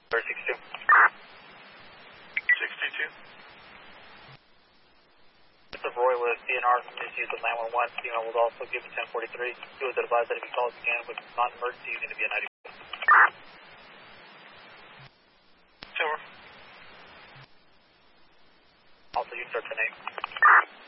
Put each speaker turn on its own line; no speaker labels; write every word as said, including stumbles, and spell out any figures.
sixty-two.
sixty-two.
It's a Roy with D N R from issues of nine one one. Female was also given ten forty-three. He was advised that if he calls again with non-emergency, he's going to be a ninety-four.
Tower.
Also, you start the name.